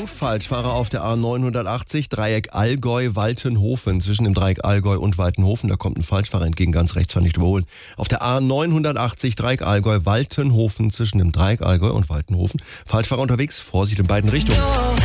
Falschfahrer auf der A980, Dreieck Allgäu-Waltenhofen. Zwischen dem Dreieck Allgäu und Waltenhofen, da kommt ein Falschfahrer entgegen, ganz rechts, kann nicht überholen. Auf der A980, Dreieck Allgäu-Waltenhofen, zwischen dem Dreieck Allgäu und Waltenhofen. Falschfahrer unterwegs, Vorsicht in beiden Richtungen.